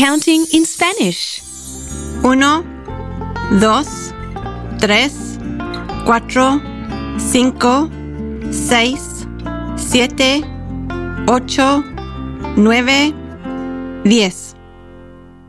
Counting in Spanish. 1, 2, 3, 4, 5, 6, 7, 8, 9, 10.